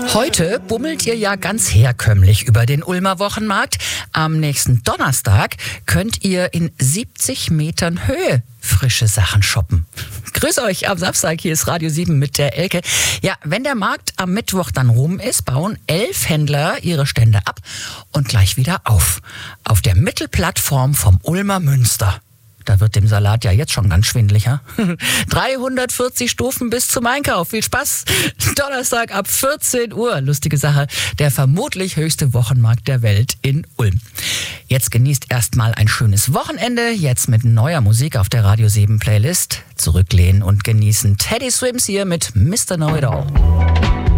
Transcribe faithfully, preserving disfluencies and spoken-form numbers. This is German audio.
Heute bummelt ihr ja ganz herkömmlich über den Ulmer Wochenmarkt. Am nächsten Donnerstag könnt ihr in siebzig Metern Höhe frische Sachen shoppen. Grüß euch am Samstag, hier ist Radio sieben mit der Elke. Ja, wenn der Markt am Mittwoch dann rum ist, bauen elf Händler ihre Stände ab und gleich wieder auf. Auf der Mittelplattform vom Ulmer Münster. Da wird dem Salat ja jetzt schon ganz schwindelig, ha? dreihundertvierzig Stufen bis zum Einkauf. Viel Spaß. Donnerstag ab vierzehn Uhr. Lustige Sache. Der vermutlich höchste Wochenmarkt der Welt in Ulm. Jetzt genießt erstmal ein schönes Wochenende. Jetzt mit neuer Musik auf der Radio sieben Playlist. Zurücklehnen und genießen. Teddy Swims hier mit Mister Know It All.